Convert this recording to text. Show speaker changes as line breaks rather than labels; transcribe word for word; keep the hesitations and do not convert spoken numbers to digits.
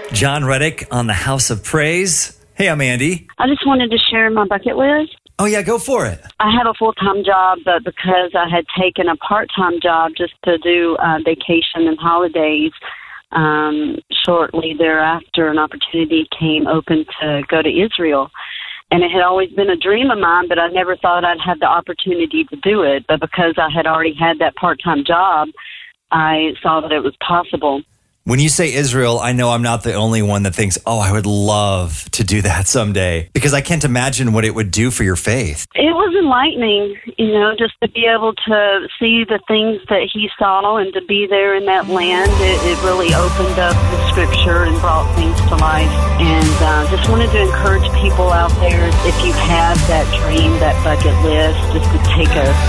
John Reddick on the House of Praise. Hey, I'm Andy.
I just wanted to share my bucket list.
Oh, yeah, go for it.
I have a full-time job, but because I had taken a part-time job just to do uh, vacation and holidays, um, shortly thereafter an opportunity came open to go to Israel. And it had always been a dream of mine, but I never thought I'd have the opportunity to do it. But because I had already had that part-time job, I saw that it was possible.
When you say Israel, I know I'm not the only one that thinks, oh, I would love to do that someday, because I can't imagine what it would do for your faith.
It was enlightening, you know, just to be able to see the things that he saw and to be there in that land. It, it really opened up the scripture and brought things to life. And uh, just wanted to encourage people out there, if you have that dream, that bucket list, just to take a